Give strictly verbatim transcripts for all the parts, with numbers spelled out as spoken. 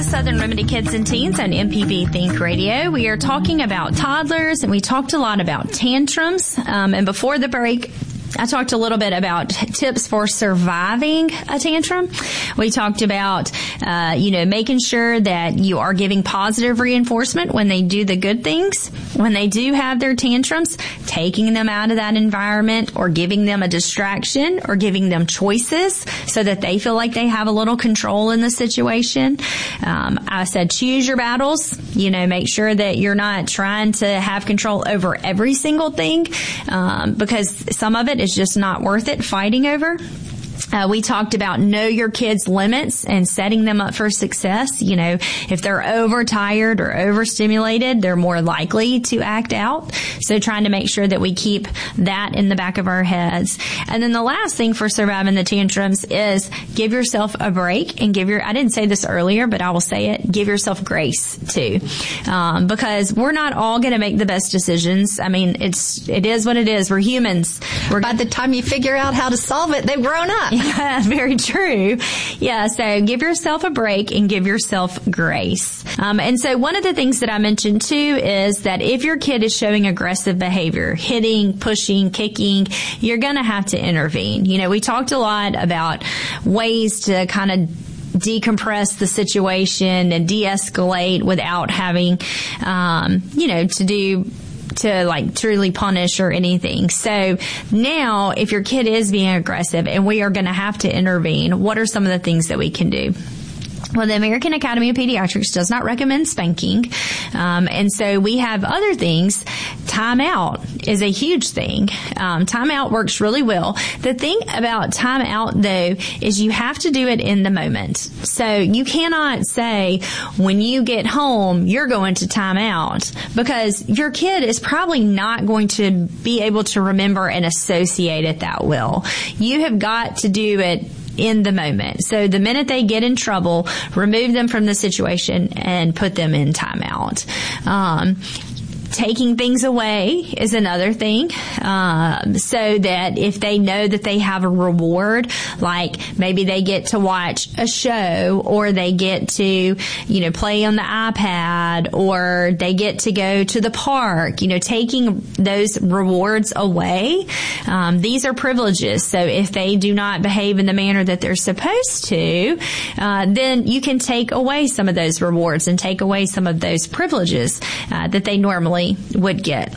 Southern Remedy Kids and Teens on M P B Think Radio. We are talking about toddlers, and we talked a lot about tantrums. Um, and before the break, I talked a little bit about tips for surviving a tantrum. We talked about, uh, you know, making sure that you are giving positive reinforcement when they do the good things. When they do have their tantrums, taking them out of that environment or giving them a distraction or giving them choices so that they feel like they have a little control in the situation. Um, I said choose your battles. You know, make sure that you're not trying to have control over every single thing, um, because some of it is just not worth it fighting over. Uh, we talked about know your kids' limits and setting them up for success. You know, if they're overtired or overstimulated, they're more likely to act out. So trying to make sure that we keep that in the back of our heads. And then the last thing for surviving the tantrums is give yourself a break and give your, I didn't say this earlier, but I will say it, give yourself grace too. Um, because we're not all going to make the best decisions. I mean, it's, it is what it is. We're humans. We're By the time you figure out how to solve it, they've grown up. Yeah, very true. Yeah, so give yourself a break and give yourself grace. Um, and so one of the things that I mentioned too is that if your kid is showing aggressive behavior, hitting, pushing, kicking, you're going to have to intervene. You know, we talked a lot about ways to kind of decompress the situation and de-escalate without having, um, you know, to do to like truly punish or anything. So now if your kid is being aggressive and we are going to have to intervene, what are some of the things that we can do? Well, the American Academy of Pediatrics does not recommend spanking. Um, and so we have other things. Timeout is a huge thing. Um, timeout works really well. The thing about timeout, though, is you have to do it in the moment. So you cannot say, when you get home, you're going to timeout, because your kid is probably not going to be able to remember and associate it that well. You have got to do it in the moment. So the minute they get in trouble, remove them from the situation and put them in timeout. Um, Taking things away is another thing, um, so that if they know that they have a reward, like maybe they get to watch a show, or they get to, you know, play on the iPad, or they get to go to the park, you know, taking those rewards away. Um, these are privileges. So if they do not behave in the manner that they're supposed to, uh, then you can take away some of those rewards and take away some of those privileges uh, that they normally would get.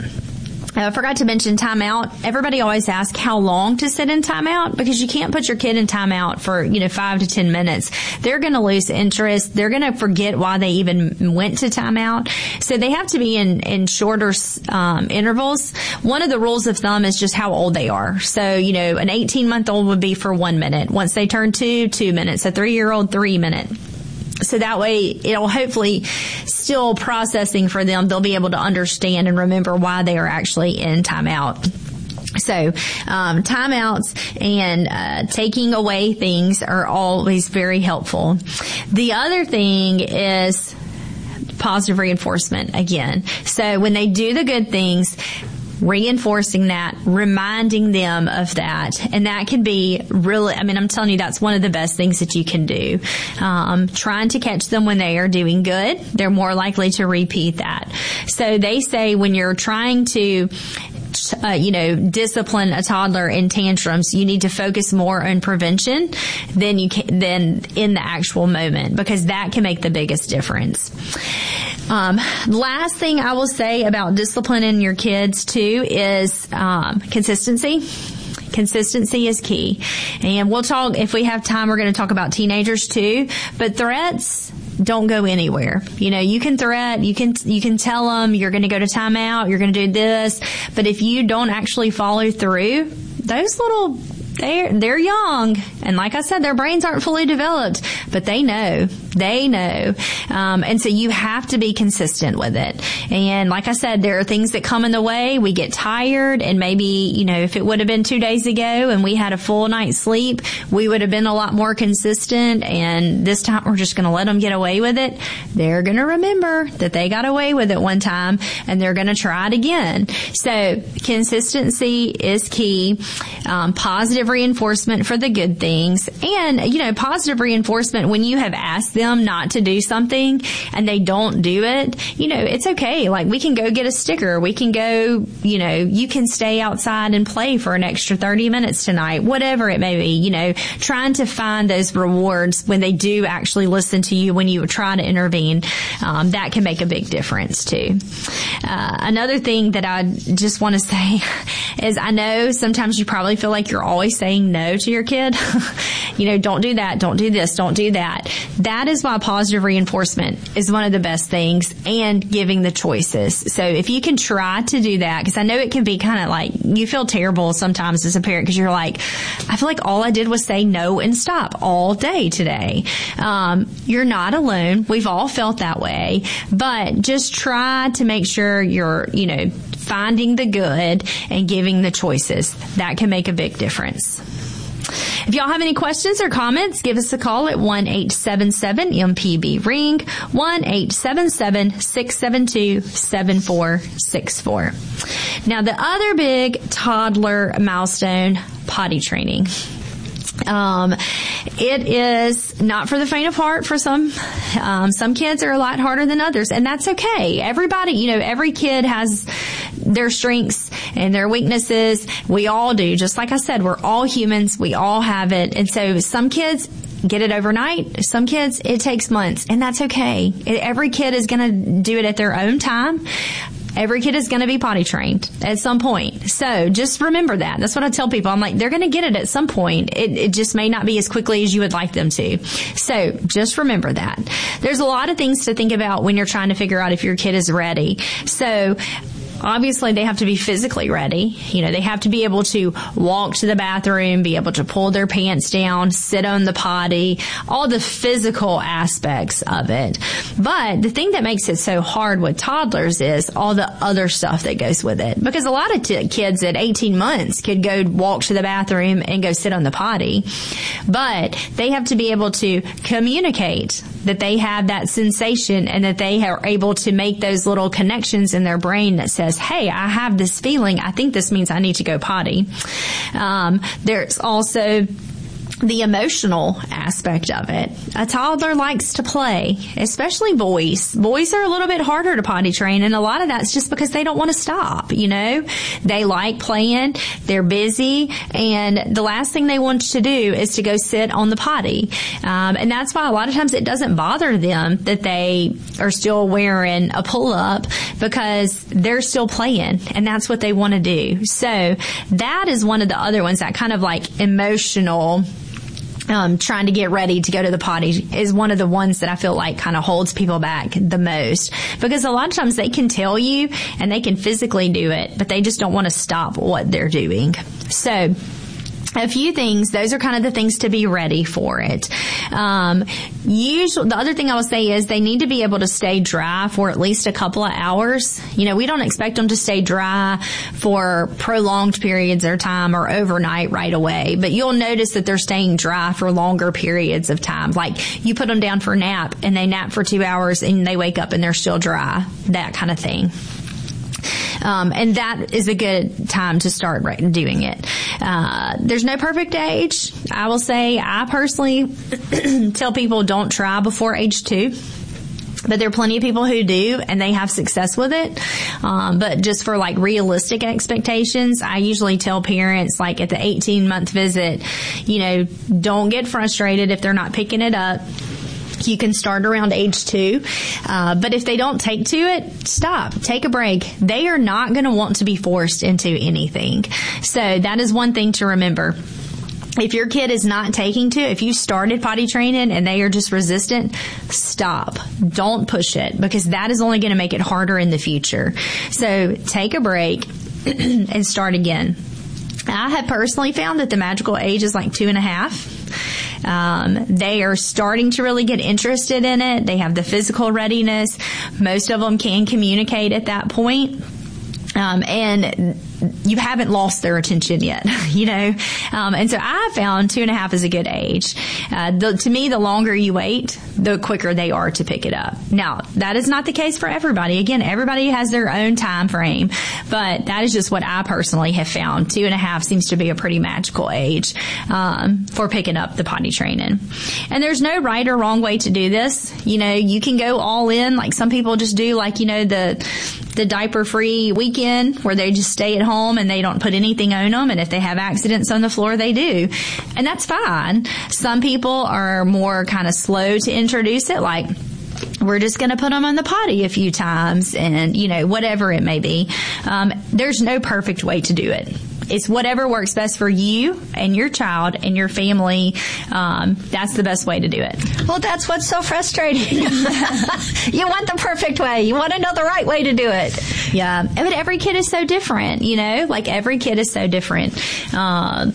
I forgot to mention timeout. Everybody always asks how long to sit in timeout, because you can't put your kid in timeout for, you know, five to ten minutes. They're going to lose interest. They're going to forget why they even went to timeout. So they have to be in, in shorter um, intervals. One of the rules of thumb is just how old they are. So, you know, an eighteen-month-old would be for one minute. Once they turn two, two minutes. A three-year-old, three minutes. So that way it'll hopefully still processing for them. They'll be able to understand and remember why they are actually in timeout. So, um, timeouts and, uh, taking away things are always very helpful. The other thing is positive reinforcement again. So when they do the good things, reinforcing that, reminding them of that. And that can be really, I mean, I'm telling you, that's one of the best things that you can do. Um, trying to catch them when they are doing good, they're more likely to repeat that. So they say when you're trying to Uh, you know, discipline a toddler in tantrums, you need to focus more on prevention than you can, than in the actual moment, because that can make the biggest difference. Um, last thing I will say about disciplining your kids too is um, consistency. Consistency is key. And we'll talk, if we have time, we're going to talk about teenagers too, but threats don't go anywhere. You know, you can threat, you can, you can tell them you're going to go to timeout, you're going to do this, but if you don't actually follow through, those little, they're, they're young. And like I said, their brains aren't fully developed, but they know, they know. Um, and so you have to be consistent with it. And like I said, there are things that come in the way. We get tired, and maybe, you know, if it would have been two days ago and we had a full night's sleep, we would have been a lot more consistent. And this time we're just going to let them get away with it. They're going to remember that they got away with it one time, and they're going to try it again. So consistency is key. Um, positive reinforcement for the good things. And, you know, positive reinforcement when you have asked them not to do something and they don't do it, you know, it's okay. Like, we can go get a sticker. We can go, you know, you can stay outside and play for an extra thirty minutes tonight, whatever it may be, you know, trying to find those rewards when they do actually listen to you when you try to intervene. Um, that can make a big difference too. Uh, another thing that I just want to say is, I know sometimes you probably feel like you're always saying no to your kid. You know, don't do that, don't do this, don't do that. That is why positive reinforcement is one of the best things, and giving the choices. So if you can try to do that, because I know it can be kind of like, you feel terrible sometimes as a parent because you're like, I feel like all I did was say no and stop all day today. Um, you're not alone. We've all felt that way, but just try to make sure you're, you know, finding the good and giving the choices. That can make a big difference. If y'all have any questions or comments, give us a call at one eight seven seven M P B ring, one eight seven seven six seven two seven four six four. Now, the other big toddler milestone, potty training. Um, it is not for the faint of heart for some. Um, some kids are a lot harder than others, and that's okay. Everybody, you know, every kid has their strengths and their weaknesses. We all do. Just like I said, we're all humans. We all have it. And so some kids get it overnight. Some kids, it takes months, and that's okay. It, every kid is going to do it at their own time. Every kid is going to be potty trained at some point. So just remember that. That's what I tell people. I'm like, they're going to get it at some point. It, it just may not be as quickly as you would like them to. So just remember that. There's a lot of things to think about when you're trying to figure out if your kid is ready. So obviously, they have to be physically ready. You know, they have to be able to walk to the bathroom, be able to pull their pants down, sit on the potty, all the physical aspects of it. But the thing that makes it so hard with toddlers is all the other stuff that goes with it. Because a lot of t- kids at eighteen months could go walk to the bathroom and go sit on the potty. But they have to be able to communicate that they have that sensation and that they are able to make those little connections in their brain that says, hey, I have this feeling. I think this means I need to go potty. Um, there's also the emotional aspect of it. A toddler likes to play, especially boys. Boys are a little bit harder to potty train, and a lot of that's just because they don't want to stop, you know. They like playing, they're busy, and the last thing they want to do is to go sit on the potty. Um, and that's why a lot of times it doesn't bother them that they are still wearing a pull-up, because they're still playing, and that's what they want to do. So that is one of the other ones, that kind of like emotional Um, trying to get ready to go to the potty is one of the ones that I feel like kind of holds people back the most, because a lot of times they can tell you and they can physically do it, but they just don't want to stop what they're doing. So a few things, those are kind of the things to be ready for it. Um, usually, the other thing I will say is they need to be able to stay dry for at least a couple of hours. You know, we don't expect them to stay dry for prolonged periods of time or overnight right away, but you'll notice that they're staying dry for longer periods of time. Like, you put them down for a nap and they nap for two hours and they wake up and they're still dry, that kind of thing. Um, and that is a good time to start right, doing it. Uh, there's no perfect age. I will say, I personally tell people don't try before age two. But there are plenty of people who do, and they have success with it. Um, but just for like realistic expectations, I usually tell parents, like at the eighteen month visit, you know, don't get frustrated if they're not picking it up. You can start around age two. Uh, but if they don't take to it, stop. Take a break. They are not going to want to be forced into anything. So that is one thing to remember. If your kid is not taking to it, if you started potty training and they are just resistant, stop. Don't push it, because that is only going to make it harder in the future. So take a break and start again. I have personally found that the magical age is like two and a half. Um, they are starting to really get interested in it. They have the physical readiness. Most of them can communicate at that point. Um, and you haven't lost their attention yet, you know? Um, and so I found two and a half is a good age. Uh, the, to me, the longer you wait, the quicker they are to pick it up. Now, that is not the case for everybody. Again, everybody has their own time frame, but that is just what I personally have found. Two and a half seems to be a pretty magical age, um, for picking up the potty training. And there's no right or wrong way to do this. You know, you can go all in, like some people just do, like, you know, the, the diaper-free weekend where they just stay at home and they don't put anything on them. And if they have accidents on the floor, they do. And that's fine. Some people are more kind of slow to introduce it, like, we're just going to put them on the potty a few times and, you know, whatever it may be. Um, there's no perfect way to do it. It's whatever works best for you and your child and your family. Um, that's the best way to do it. Well, that's what's so frustrating. You want the perfect way. You want to know the right way to do it. Yeah. But every kid is so different, you know, like every kid is so different. Um,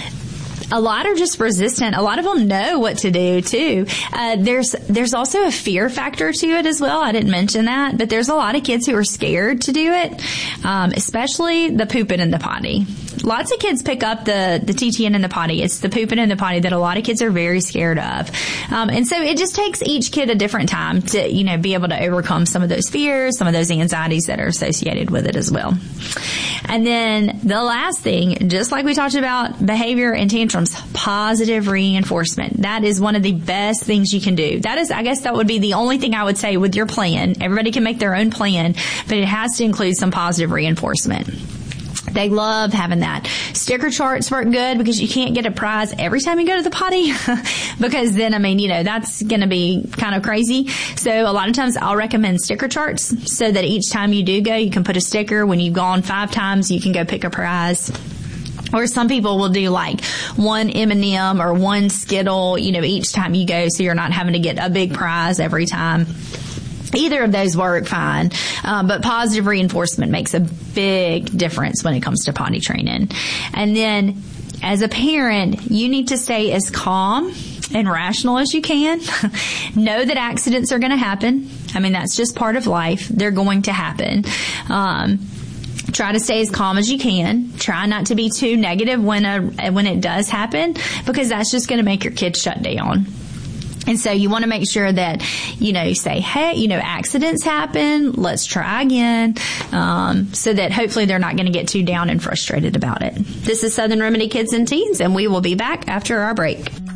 A lot are just resistant. A lot of them know what to do too. Uh, there's, there's also a fear factor to it as well. I didn't mention that, but there's a lot of kids who are scared to do it, um, especially the pooping in the potty. Lots of kids pick up the, the T T N in the potty. It's the pooping in the potty that a lot of kids are very scared of. Um, and so it just takes each kid a different time to, you know, be able to overcome some of those fears, some of those anxieties that are associated with it as well. And then the last thing, just like we talked about behavior and tantrums, positive reinforcement. That is one of the best things you can do. That is, I guess that would be the only thing I would say with your plan. Everybody can make their own plan, but it has to include some positive reinforcement. They love having that. Sticker charts work good because you can't get a prize every time you go to the potty because then, I mean, you know, that's going to be kind of crazy. So a lot of times I'll recommend sticker charts so that each time you do go, you can put a sticker. When you've gone five times, you can go pick a prize. Or some people will do like one M and M or one Skittle, you know, each time you go so you're not having to get a big prize every time. Either of those work fine, um, but positive reinforcement makes a big difference when it comes to potty training. And then as a parent, you need to stay as calm and rational as you can. Know that accidents are going to happen. I mean, that's just part of life. They're going to happen. Um, Try to stay as calm as you can. Try not to be too negative when a, when it does happen, because that's just going to make your kid shut down. And so you want to make sure that, you know, you say, hey, you know, accidents happen. Let's try again. Um, so that hopefully they're not going to get too down and frustrated about it. This is Southern Remedy Kids and Teens, and we will be back after our break.